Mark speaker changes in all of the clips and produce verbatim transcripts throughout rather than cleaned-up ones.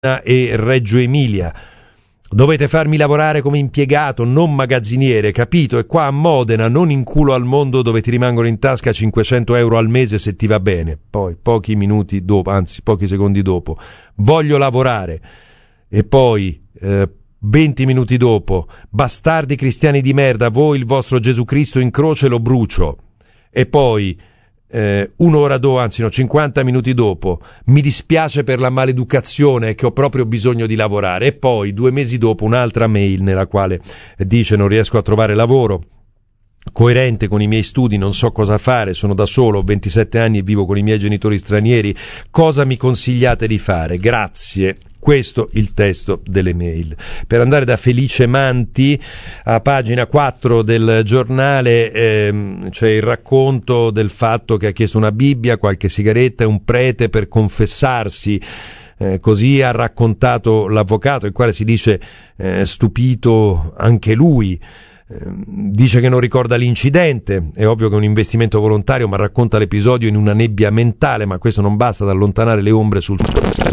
Speaker 1: e Reggio Emilia. Dovete farmi lavorare come impiegato, non magazziniere, capito? E qua a Modena, non in culo al mondo dove ti rimangono in tasca cinquecento euro al mese se ti va bene. Poi, pochi minuti dopo, anzi pochi secondi dopo, voglio lavorare. E poi, eh, venti minuti dopo, bastardi cristiani di merda, voi il vostro Gesù Cristo in croce lo brucio. E poi, Eh, un'ora dopo, anzi no, cinquanta minuti dopo, mi dispiace per la maleducazione che ho proprio bisogno di lavorare. E poi due mesi dopo un'altra mail nella quale dice non riesco a trovare lavoro coerente con i miei studi, non so cosa fare, sono da solo, ho ventisette anni e vivo con i miei genitori stranieri, cosa mi consigliate di fare? Grazie. Questo il testo delle mail. Per andare da Felice Manti, a pagina quattro del giornale ehm, c'è il racconto del fatto che ha chiesto una Bibbia, qualche sigaretta e un prete per confessarsi. Eh, così ha raccontato l'avvocato, il quale si dice eh, stupito anche lui. Dice che non ricorda l'incidente, è ovvio che è un investimento volontario, ma racconta l'episodio in una nebbia mentale, ma questo non basta ad allontanare le ombre sul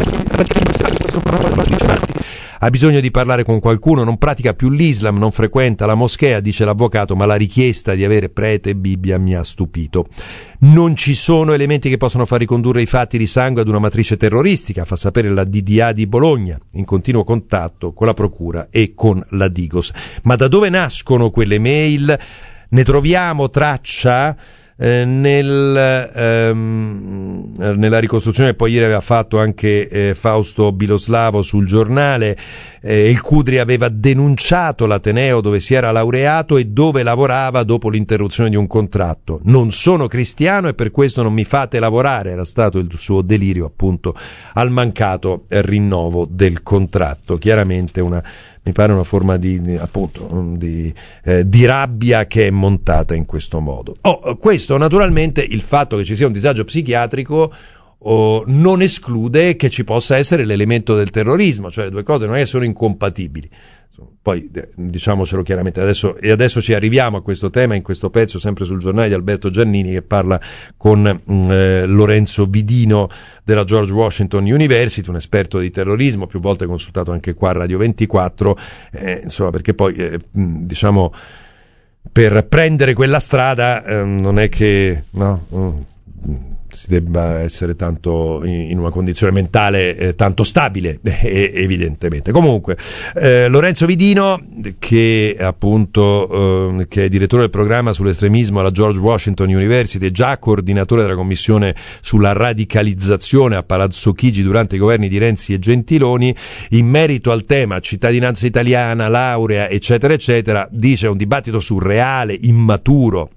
Speaker 1: ha bisogno di parlare con qualcuno, non pratica più l'Islam, non frequenta la moschea, dice l'avvocato, ma la richiesta di avere prete e Bibbia mi ha stupito. Non ci sono elementi che possono far ricondurre i fatti di sangue ad una matrice terroristica, fa sapere la D D A di Bologna, in continuo contatto con la procura e con la Digos. Ma da dove nascono quelle mail? Ne troviamo traccia Eh, nel, ehm, nella ricostruzione che poi ieri aveva fatto anche eh, Fausto Biloslavo sul giornale. eh, il Cudri aveva denunciato l'Ateneo dove si era laureato e dove lavorava dopo l'interruzione di un contratto. Non sono cristiano e per questo non mi fate lavorare, era stato il suo delirio appunto al mancato rinnovo del contratto. Chiaramente una mi pare una forma di, di appunto di, eh, di rabbia che è montata in questo modo. Oh, questo naturalmente, il fatto che ci sia un disagio psichiatrico oh, non esclude che ci possa essere l'elemento del terrorismo, cioè le due cose non è che sono incompatibili. Poi diciamocelo chiaramente, adesso, e adesso ci arriviamo a questo tema in questo pezzo sempre sul giornale di Alberto Giannini, che parla con eh, Lorenzo Vidino della George Washington University, un esperto di terrorismo, più volte consultato anche qua a Radio ventiquattro, eh, insomma, perché poi eh, diciamo per prendere quella strada eh, non è che no, mm, si debba essere tanto in una condizione mentale eh, tanto stabile, eh, evidentemente. Comunque eh, Lorenzo Vidino, che appunto eh, che è direttore del programma sull'estremismo alla George Washington University e già coordinatore della commissione sulla radicalizzazione a Palazzo Chigi durante i governi di Renzi e Gentiloni, in merito al tema cittadinanza italiana, laurea eccetera eccetera, dice un dibattito surreale, immaturo.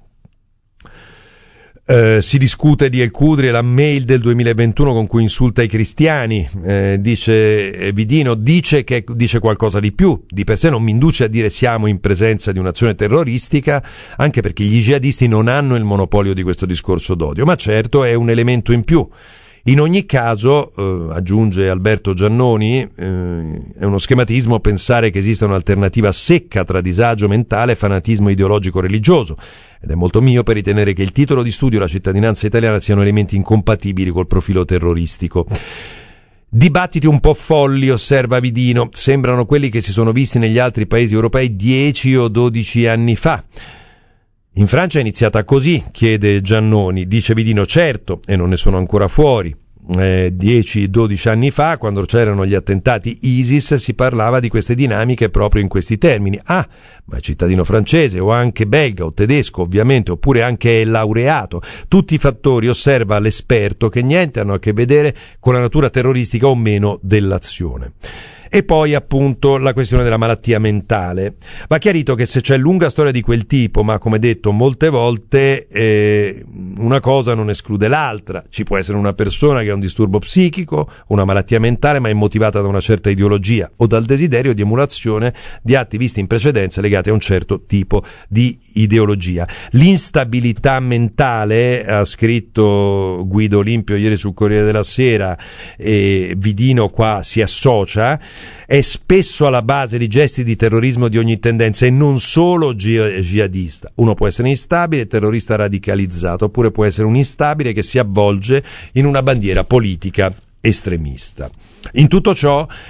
Speaker 1: Uh, si discute di El Cudri e la mail del duemilaventuno con cui insulta i cristiani. Uh, dice eh, Vidino dice che dice qualcosa di più, di per sé non mi induce a dire siamo in presenza di un'azione terroristica, anche perché gli jihadisti non hanno il monopolio di questo discorso d'odio, ma certo è un elemento in più. In ogni caso, eh, aggiunge Alberto Giannoni, eh, è uno schematismo pensare che esista un'alternativa secca tra disagio mentale e fanatismo ideologico-religioso, ed è molto mio per ritenere che il titolo di studio e la cittadinanza italiana siano elementi incompatibili col profilo terroristico. Dibattiti un po' folli, osserva Vidino, sembrano quelli che si sono visti negli altri paesi europei dieci o dodici anni fa. In Francia è iniziata così, chiede Giannoni, dice Vidino, certo, e non ne sono ancora fuori. Eh, dieci dodici anni fa, quando c'erano gli attentati ISIS, si parlava di queste dinamiche proprio in questi termini. Ah, ma è cittadino francese o anche belga o tedesco, ovviamente, oppure anche è laureato. Tutti i fattori, osserva l'esperto, che niente hanno a che vedere con la natura terroristica o meno dell'azione. E poi appunto la questione della malattia mentale. Va chiarito che se c'è lunga storia di quel tipo, ma come detto molte volte, eh, una cosa non esclude l'altra. Ci può essere una persona che ha un disturbo psichico, una malattia mentale, ma è motivata da una certa ideologia o dal desiderio di emulazione di atti visti in precedenza legati a un certo tipo di ideologia. L'instabilità mentale, ha scritto Guido Olimpio ieri sul Corriere della Sera, e Vidino qua si associa, è spesso alla base di gesti di terrorismo di ogni tendenza e non solo jihadista. Uno può essere instabile, terrorista radicalizzato, oppure può essere un instabile che si avvolge in una bandiera politica estremista. In tutto ciò